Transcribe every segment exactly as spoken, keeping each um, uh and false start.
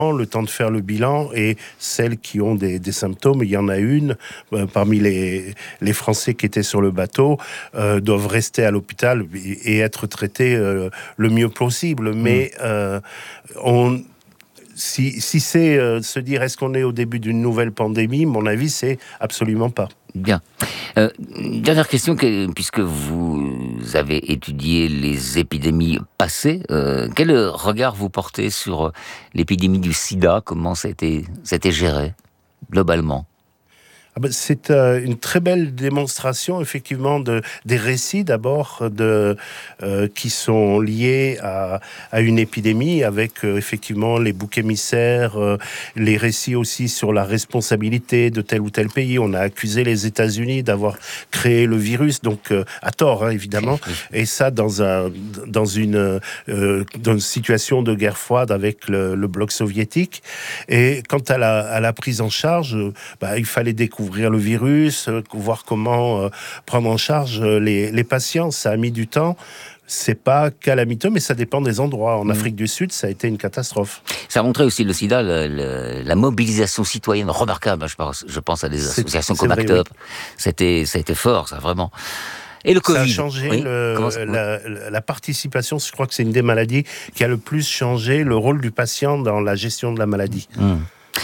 le temps de faire le bilan, et celles qui ont des, des symptômes, il y en a une euh, parmi les, les Français qui étaient sur le bateau, euh, doivent rester à l'hôpital et, et être traités euh, le mieux possible. Mais euh, on, si, si c'est euh, se dire est-ce qu'on est au début d'une nouvelle pandémie, mon avis c'est absolument pas. Bien. Euh, dernière question, que, puisque vous avez étudié les épidémies passées, euh, quel regard vous portez sur l'épidémie du sida? Comment ça a été, ça a été géré, globalement? Ah ben, c'est euh, une très belle démonstration, effectivement, de, des récits d'abord de, euh, qui sont liés à, à une épidémie, avec euh, effectivement les boucs émissaires, euh, les récits aussi sur la responsabilité de tel ou tel pays. On a accusé les États-Unis d'avoir créé le virus, donc euh, à tort, hein, évidemment, et ça dans, un, dans, une, euh, dans une situation de guerre froide avec le, le bloc soviétique. Et quant à la, à la prise en charge, euh, bah, il fallait découvrir ouvrir le virus, euh, voir comment euh, prendre en charge euh, les, les patients. Ça a mis du temps. C'est pas calamiteux, mais ça dépend des endroits. En mmh. Afrique du Sud, ça a été une catastrophe. Ça a montré aussi le sida, le, le, la mobilisation citoyenne remarquable. Je pense, je pense à des associations comme ACT UP. Oui. C'était, ça a été fort, ça, vraiment. Et le Covid. Ça a changé oui. le, la, la participation. Je crois que c'est une des maladies qui a le plus changé le rôle du patient dans la gestion de la maladie. Mmh.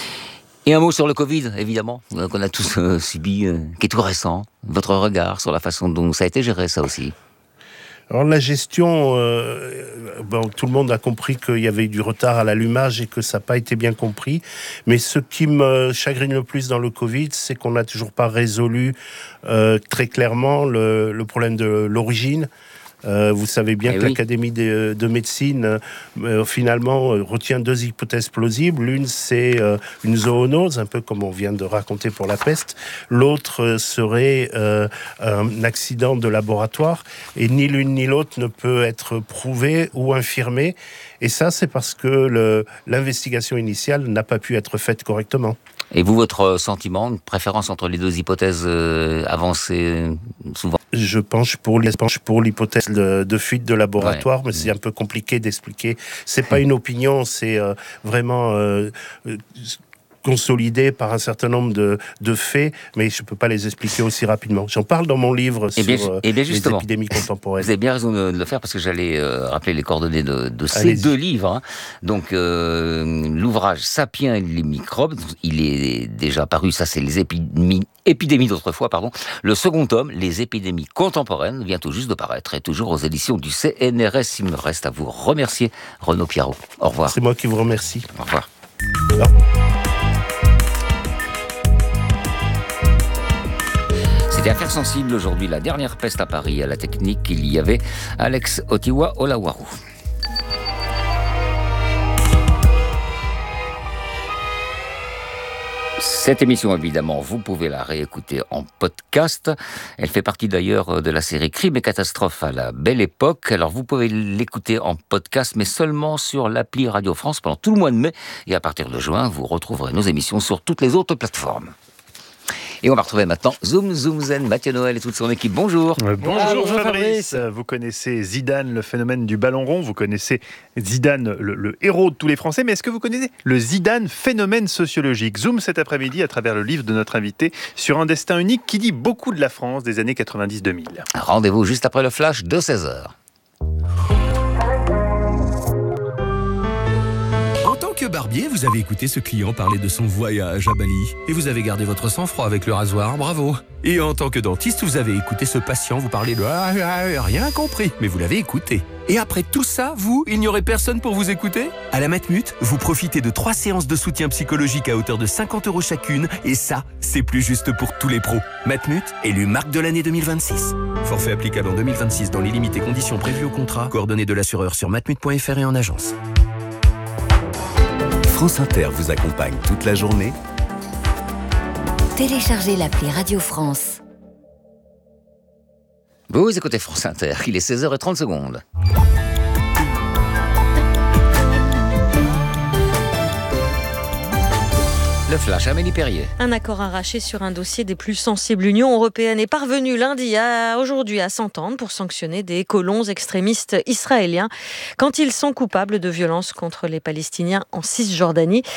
Et un mot sur le Covid, évidemment, qu'on a tous euh, subi, euh, qui est tout récent. Votre regard sur la façon dont ça a été géré, ça aussi. Alors la gestion, euh, bon, tout le monde a compris qu'il y avait eu du retard à l'allumage et que ça n'a pas été bien compris. Mais ce qui me chagrine le plus dans le Covid, c'est qu'on n'a toujours pas résolu euh, très clairement le, le problème de l'origine. Euh, vous savez bien eh que oui. l'Académie de, de médecine euh, finalement euh, retient deux hypothèses plausibles. L'une, c'est euh, une zoonose, un peu comme on vient de raconter pour la peste. L'autre euh, serait euh, un accident de laboratoire. Et ni l'une ni l'autre ne peut être prouvée ou infirmée. Et ça, c'est parce que le, l'investigation initiale n'a pas pu être faite correctement. Et vous, votre sentiment, une préférence entre les deux hypothèses euh, avancées souvent? Je penche pour, pour l'hypothèse de, de fuite de laboratoire, ouais. mais c'est un peu compliqué d'expliquer. C'est pas une opinion, c'est euh, vraiment euh, euh, consolidé par un certain nombre de, de faits, mais je peux pas les expliquer aussi rapidement. J'en parle dans mon livre sur et bien, euh, et bien les épidémies contemporaines. Vous avez bien raison de, de le faire, parce que j'allais euh, rappeler les coordonnées de, de ces Allez-y. deux livres. Hein. Donc, euh, l'ouvrage « Sapiens et les microbes », il est déjà paru, ça c'est les épidémies, épidémies d'autrefois, pardon. Le second tome, « Les épidémies contemporaines », vient tout juste de paraître, et toujours aux éditions du C N R S. Il me reste à vous remercier, Renaud Piarot. Au revoir. C'est moi qui vous remercie. Au revoir. Alors. C'était Affaires sensibles aujourd'hui, la dernière peste à Paris. À la technique, il y avait Alex Otiwa Olawaru. Cette émission, évidemment, vous pouvez la réécouter en podcast. Elle fait partie d'ailleurs de la série Crimes et catastrophes à la Belle Époque. Alors vous pouvez l'écouter en podcast, mais seulement sur l'appli Radio France pendant tout le mois de mai. Et à partir de juin, vous retrouverez nos émissions sur toutes les autres plateformes. Et on va retrouver maintenant Zoom Zoom Zen, Mathieu Noël et toute son équipe. Bonjour. Euh, bonjour, bonjour Fabrice. Fabrice. Vous connaissez Zidane, le phénomène du ballon rond. Vous connaissez Zidane, le, le héros de tous les Français. Mais est-ce que vous connaissez le Zidane phénomène sociologique? Zoom cet après-midi à travers le livre de notre invité sur un destin unique qui dit beaucoup de la France des années quatre-vingt-dix deux mille. Rendez-vous juste après le flash de seize heures. Que barbier, vous avez écouté ce client parler de son voyage à Bali et vous avez gardé votre sang-froid avec le rasoir, bravo. Et en tant que dentiste, vous avez écouté ce patient vous parler de ah, ah, rien compris, mais vous l'avez écouté. Et après tout ça, vous, il n'y aurait personne pour vous écouter? À la Matmut, vous profitez de trois séances de soutien psychologique à hauteur de cinquante euros chacune, et ça, c'est plus juste pour tous les pros. Matmut, élu marque de l'année deux mille vingt-six. Forfait applicable en deux mille vingt-six dans les limites et conditions prévues au contrat. Coordonnées de l'assureur sur matmut point f r et en agence. France Inter vous accompagne toute la journée. Téléchargez l'appli Radio France. Vous écoutez France Inter, il est seize heures trente. Le flash, Amélie Perrier. Un accord arraché sur un dossier des plus sensibles. L'Union européenne est parvenue lundi à aujourd'hui à s'entendre pour sanctionner des colons extrémistes israéliens quand ils sont coupables de violences contre les Palestiniens en Cisjordanie.